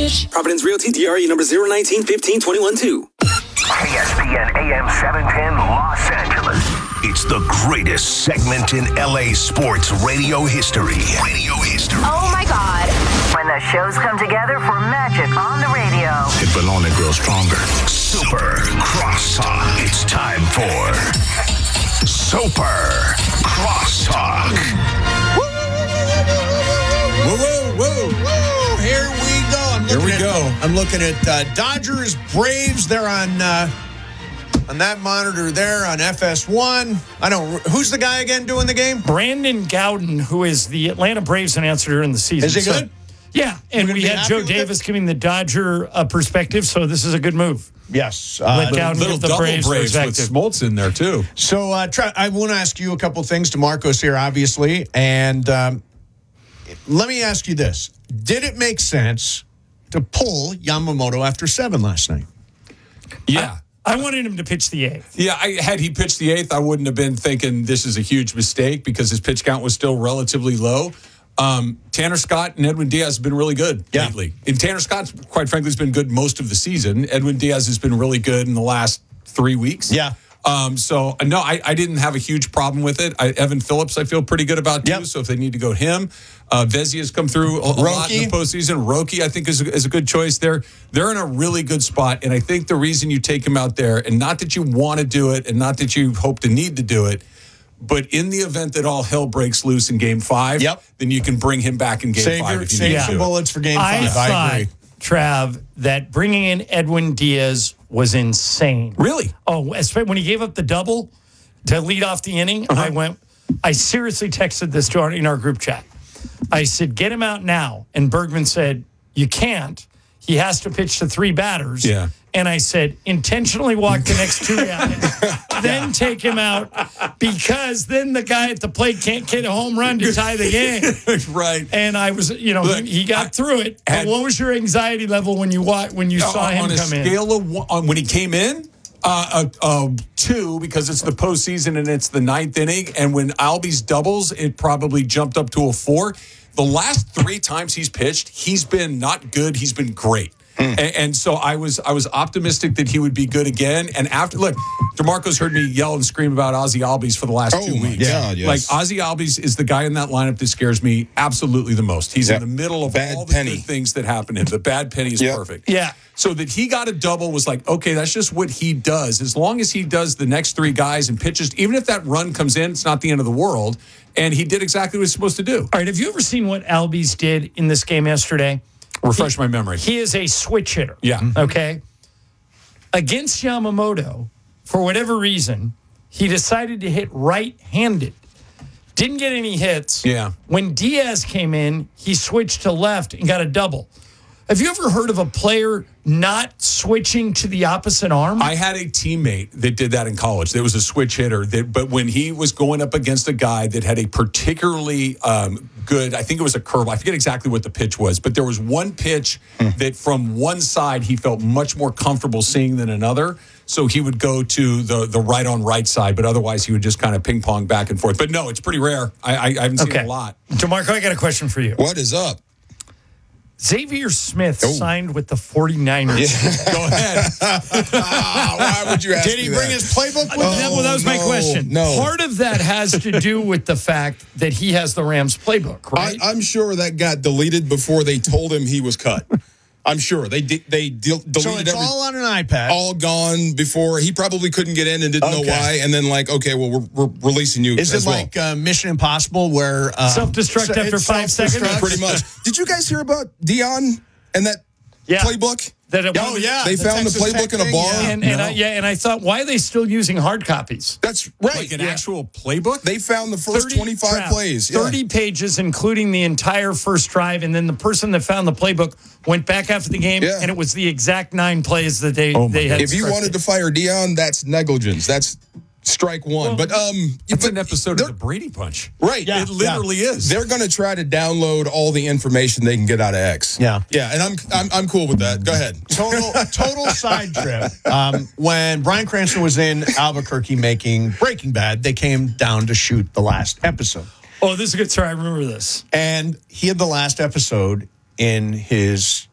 advantage. Providence Realty, DRE number 019-15-21-2. KSBN AM 710 Los Angeles. It's the greatest segment in LA sports radio history. Oh my God. When the shows come together for magic on the radio. It will only grow stronger. Super Crosstalk. It's time for Super Crosstalk. Whoa. Here we go. I'm looking at Dodgers, Braves. They're on that monitor there on FS1. Who's the guy again doing the game? Brandon Gowden, who is the Atlanta Braves announcer during the season. Is he good? Yeah, and we had Joe Davis giving the Dodger perspective, so this is a good move. Yes. Let Gowden give the Braves perspective. With Smoltz in there, too. So, I want to ask you a couple things. DeMarco's here, obviously. And let me ask you this. Did it make sense to pull Yamamoto after 7 last night? Yeah. I wanted him to pitch the 8th. Yeah, had he pitched the 8th, I wouldn't have been thinking this is a huge mistake because his pitch count was still relatively low. Tanner Scott and Edwin Diaz have been really good lately. And Tanner Scott, quite frankly, has been good most of the season. Edwin Diaz has been really good in the last 3 weeks. Yeah. So, no, I didn't have a huge problem with it. Evan Phillips, I feel pretty good about, too. Yep. So if they need to go him. Vezzi has come through a lot in the postseason. Roki, I think, is a good choice there. They're in a really good spot, and I think the reason you take him out there, and not that you want to do it, and not that you hope to need to do it, but in the event that all hell breaks loose in Game 5, then you can bring him back in Game 5 if you need to. Save some bullets for Game 5. I agree. Trav, that bringing in Edwin Diaz was insane. Really? Oh, especially when he gave up the double to lead off the inning, I seriously texted this to in our group chat. I said, get him out now. And Bergman said, you can't. He has to pitch to 3 batters. Yeah. And I said, intentionally walk the next 2 guys, then take him out, because then the guy at the plate can't get a home run to tie the game. Right. And I was, he got through it. But what was your anxiety level when you saw him come in? On a scale of 1, when he came in, 2, because it's the postseason and it's the 9th inning. And when Albies doubles, it probably jumped up to a 4. The last 3 times he's pitched, he's been not good. He's been great. And so I was optimistic that he would be good again. And after, look, DeMarco's heard me yell and scream about Ozzy Albies for the last 2 weeks. God, yes. Like, Ozzy Albies is the guy in that lineup that scares me absolutely the most. He's in the middle of all the good things that happen to him. The bad penny is perfect. Yeah. So that he got a double was like, okay, that's just what he does. As long as he does the next 3 guys and pitches, even if that run comes in, it's not the end of the world. And he did exactly what he was supposed to do. All right, have you ever seen what Albies did in this game yesterday? Refresh my memory. He is a switch hitter. Yeah. Okay? Against Yamamoto, for whatever reason, he decided to hit right-handed. Didn't get any hits. Yeah. When Diaz came in, he switched to left and got a double. Have you ever heard of a player not switching to the opposite arm? I had a teammate that did that in college. There was a switch hitter, but when he was going up against a guy that had a particularly good, I think it was a curve. I forget exactly what the pitch was, but there was one pitch that from one side he felt much more comfortable seeing than another. So he would go to the right on right side, but otherwise he would just kind of ping pong back and forth. But no, it's pretty rare. I haven't seen it a lot. DeMarco, I got a question for you. What is up? Xavier Smith signed with the 49ers. Yeah. Go ahead. Why would you ask me Did he bring his playbook with him? Well, that was my question. No. Part of that has to do with the fact that he has the Rams playbook, right? I'm sure that got deleted before they told him he was cut. I'm sure they deleted So it's all on an iPad. all gone before. He probably couldn't get in and didn't know why. And then okay, well, we're releasing you. Is it like Mission Impossible where self-destruct after 5 seconds? Pretty much. Did you guys hear about Dion and that playbook? They found the playbook in a bar. And I thought, why are they still using hard copies? That's right. Like an actual playbook? They found the first 25 plays. 30 pages, including the entire first drive, and then the person that found the playbook went back after the game, and it was the exact 9 plays that they had. If you wanted to fire Dion, that's negligence. That's strike one. But it's an episode of the Brady Bunch. Right. It literally is. They're going to try to download all the information they can get out of X. Yeah. Yeah, and I'm cool with that. Go ahead. Total side trip. When Bryan Cranston was in Albuquerque making Breaking Bad, they came down to shoot the last episode. Oh, this is a good story. I remember this. And he had the last episode in his